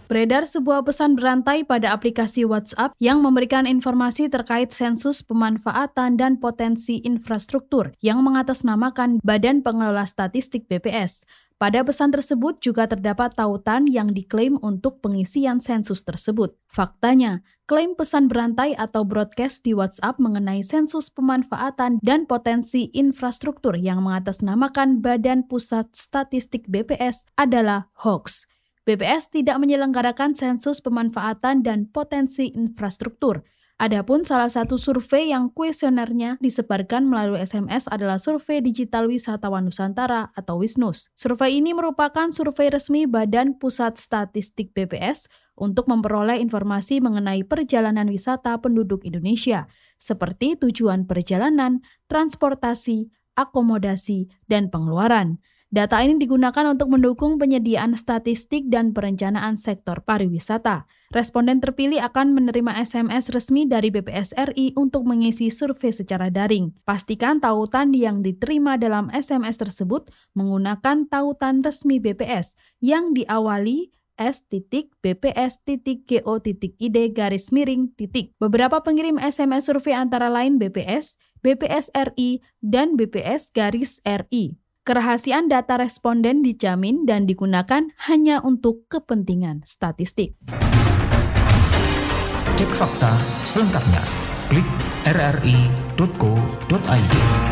Beredar sebuah pesan berantai pada aplikasi WhatsApp yang memberikan informasi terkait sensus pemanfaatan dan potensi infrastruktur yang mengatasnamakan Badan Pengelola Statistik BPS. Pada pesan tersebut juga terdapat tautan yang diklaim untuk pengisian sensus tersebut. Faktanya, klaim pesan berantai atau broadcast di WhatsApp mengenai sensus pemanfaatan dan potensi infrastruktur yang mengatasnamakan Badan Pusat Statistik BPS adalah hoax. BPS tidak menyelenggarakan sensus pemanfaatan dan potensi infrastruktur. Adapun salah satu survei yang kuesionernya disebarkan melalui SMS adalah Survei Digital Wisatawan Nusantara atau WISNUS. Survei ini merupakan survei resmi Badan Pusat Statistik BPS untuk memperoleh informasi mengenai perjalanan wisata penduduk Indonesia, seperti tujuan perjalanan, transportasi, akomodasi, dan pengeluaran. Data ini digunakan untuk mendukung penyediaan statistik dan perencanaan sektor pariwisata. Responden terpilih akan menerima SMS resmi dari BPS RI untuk mengisi survei secara daring. Pastikan tautan yang diterima dalam SMS tersebut menggunakan tautan resmi BPS yang diawali s.bps.go.id. Beberapa pengirim SMS survei antara lain BPS, BPS RI, dan BPS RI. Kerahasiaan data responden dijamin dan digunakan hanya untuk kepentingan statistik. Cek fakta selengkapnya. Klik rri.co.id.